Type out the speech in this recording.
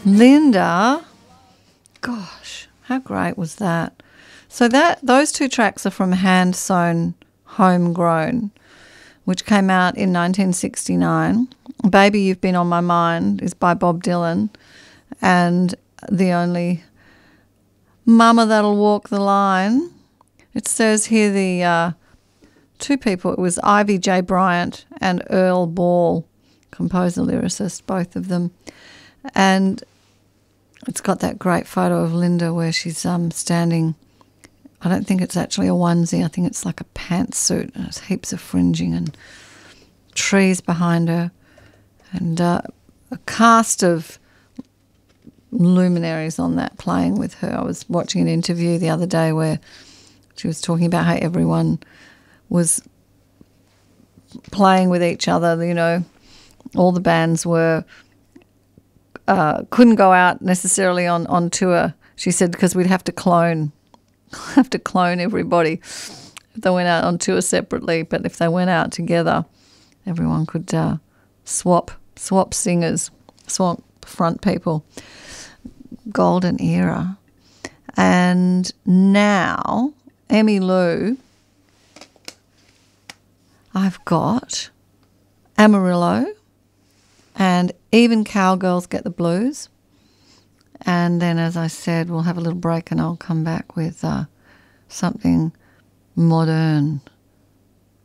Linda, gosh, how great was that? So those two tracks are from Hand Sewn Homegrown, which came out in 1969. Baby, You've Been on My Mind is by Bob Dylan, and The Only Mama That'll Walk the Line. It says here the two people, it was Ivy J. Bryant and Earl Ball, composer, lyricist, both of them. And it's got that great photo of Linda where she's standing. I don't think it's actually a onesie. I think it's like a pantsuit. And there's heaps of fringing and trees behind her. And a cast of luminaries on that playing with her. I was watching an interview the other day where she was talking about how everyone was playing with each other. You know, all the bands were couldn't go out necessarily on tour. She said because we'd have to clone everybody if they went out on tour separately. But if they went out together, everyone could swap singers, swap front people. Golden era. And now Emmylou, I've got Amarillo and Even Cowgirls Get the Blues. And then, as I said, we'll have a little break and I'll come back with something modern.